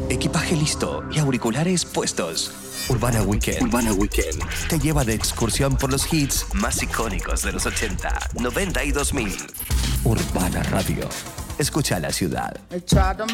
Equipaje listo y auriculares puestos. Urbana Weekend te lleva de excursión por los hits más icónicos de los 80, 90 y 2000. Urbana Radio. Escucha la ciudad.